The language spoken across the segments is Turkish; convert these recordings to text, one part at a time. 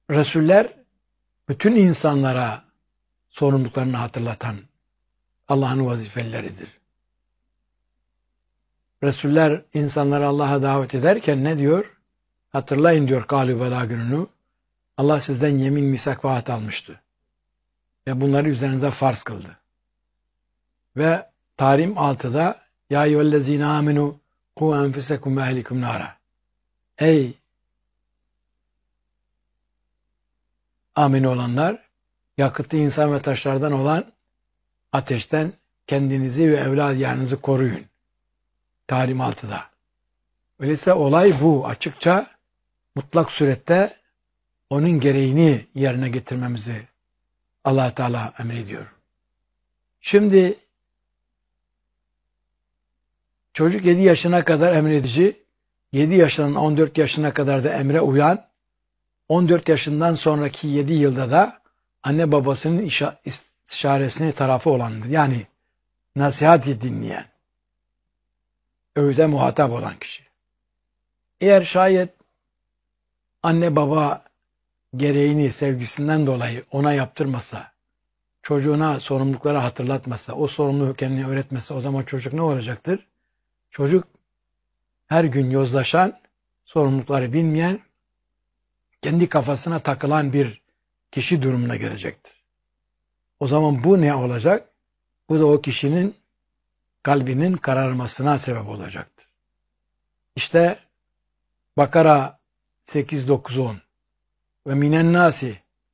Resuller bütün insanlara sorumluluklarını hatırlatan Allah'ın vazifeleridir. Resuller insanları Allah'a davet ederken ne diyor? Hatırlayın diyor Kâlû Velâ gününü. Allah sizden yemin, misak, vaat almıştı. Ve bunları üzerinize farz kıldı. Ve Tahrim 6'da Ya eyyühellezîne âmenû kû enfusekum ve ehlikum nâra. Ey amin olanlar, yakıtı insan ve taşlardan olan ateşten kendinizi ve evladiyarınızı koruyun. Tahrim 6'da. Öyleyse olay bu. Açıkça mutlak surette onun gereğini yerine getirmemizi Allah Teala emrediyor. Şimdi çocuk 7 yaşına kadar emredici, 7 yaşından 14 yaşına kadar da emre uyan, 14 yaşından sonraki 7 yılda da anne babasının istişaresini tarafı olandır. Yani nasihati dinleyen, öğüde muhatap olan kişi. Eğer şayet anne baba gereğini sevgisinden dolayı ona yaptırmasa, çocuğuna sorumlulukları hatırlatmasa, o sorumluluğu kendine öğretmese, o zaman çocuk ne olacaktır? Çocuk her gün yozlaşan, sorumlulukları bilmeyen, kendi kafasına takılan bir kişi durumuna gelecektir. O zaman bu ne olacak? Bu da o kişinin kalbinin kararmasına sebep olacaktır. İşte Bakara 8, 9, 10 ve minen nasi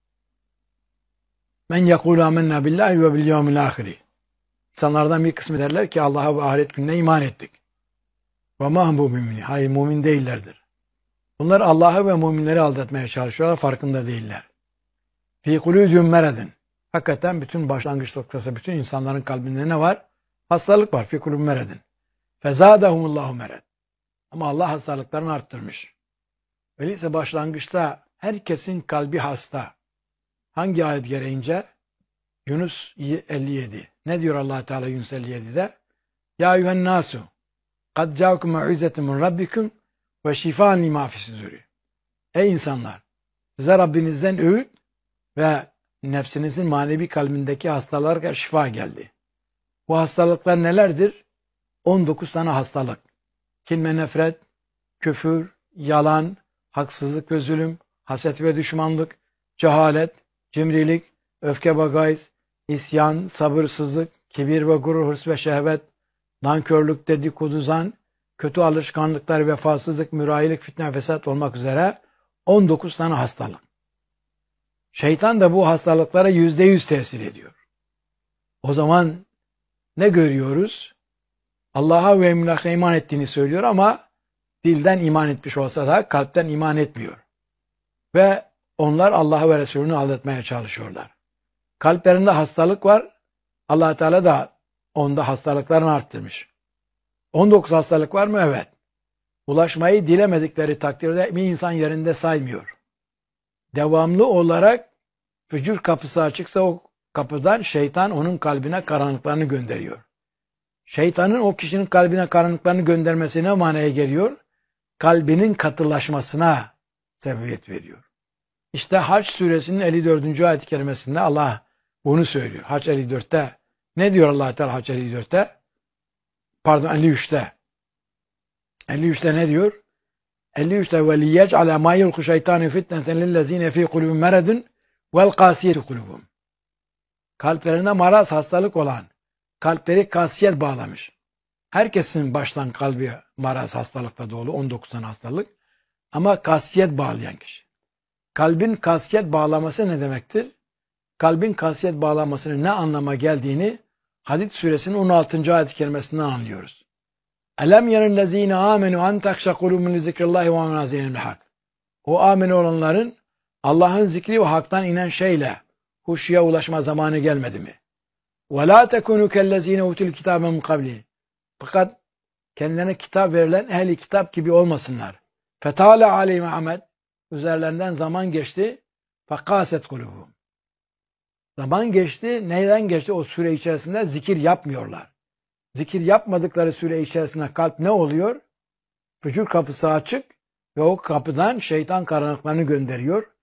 men yekulu amennâ billahi ve bil yevmil âhiri. İnsanlardan bir kısmı derler ki Allah'a ve ahiret gününe iman ettik. Ve ma bu mümin. Hayır, mümin değillerdir. Bunlar Allah'ı ve müminleri aldatmaya çalışıyorlar, farkında değiller. Fî kulûdûm meredin. Hakikaten bütün başlangıç noktası, bütün insanların kalbinde ne var? Hastalık var. Fî kulûdûm meredin. Fezâdehumullâhu mered. Ama Allah hastalıklarını arttırmış. Öyleyse başlangıçta herkesin kalbi hasta. Hangi ayet gereğince? Yunus 57. Ne diyor Allah Teala Yunus 57'de? Ya eyyühen nasu kad câukum mev'izetun min rabbikum ve şifâen limâ fisudûri. Ey insanlar! Size Rabbinizden öğüt ve nefsinizin manevi kalbindeki hastalığa şifa geldi. Bu hastalıklar nelerdir? 19 tane hastalık. Kin ve nefret, küfür, yalan, haksızlık ve zulüm, haset ve düşmanlık, cehalet, cimrilik, öfke ve gayz, isyan, sabırsızlık, kibir ve gurur, hırs ve şehvet, nankörlük, dedikodu, zan, kötü alışkanlıklar, vefasızlık, mürahilik, fitne, fesat olmak üzere 19 tane hastalık. Şeytan da bu hastalıklara %100 tesir ediyor. O zaman ne görüyoruz? Allah'a ve emlakına iman ettiğini söylüyor ama dilden iman etmiş olsa da kalpten iman etmiyor. Ve onlar Allah'ı ve Resulünü aldatmaya çalışıyorlar. Kalplerinde hastalık var. Allah Teala da onda hastalıklarını arttırmış. 19 hastalık var mı? Evet. Ulaşmayı dilemedikleri takdirde bir insan yerinde saymıyor. Devamlı olarak fücur kapısı açıksa o kapıdan şeytan onun kalbine karanlıklarını gönderiyor. Şeytanın o kişinin kalbine karanlıklarını göndermesi ne manaya geliyor? Kalbinin katılaşmasına sebebiyet veriyor. İşte Hac suresinin 54. ayet-i kerimesinde Allah bunu söylüyor. Hac 54'te ne diyor Allah Teala Hac 54'te? Pardon 53'te. 53'te ne diyor? 53'te ve liyec'ale mâ yulku şeytânü fitneten lillezîne fî kulûbihim meredun vel kâsiyeti kulûbum. Kalplerinde maraz, hastalık olan, kalpleri kasiyet bağlamış. Herkesin baştan kalbi maraz, hastalıkla dolu, 19 tane hastalık. Ama kasiyet bağlayan kişi. Kalbin kasiyet bağlaması ne demektir? Kalbin kasiyet bağlamasının ne anlama geldiğini Hadid suresinin 16. ayet-i kerimesinden anlıyoruz. Elem yerellezîne âmenû en takşa kulûbûhum li zikrillâhi ve mâ nazîlil hak. O amin olanların Allah'ın zikri ve haktan inen şeyle huşuya ulaşma zamanı gelmedi mi? Ve lâ tekûnû kellezîne utul kitâbe min kabli. Fakat kendilerine kitap verilen ehli kitap gibi olmasınlar. Fetâle aleyhim amed. Üzerlerinden zaman geçti. Fekâset kulûbûhum. Zaman geçti. Neyden geçti? O süre içerisinde zikir yapmıyorlar. Zikir yapmadıkları süre içerisinde kalp ne oluyor? Fücur kapısı açık ve o kapıdan şeytan karanlıklarını gönderiyor.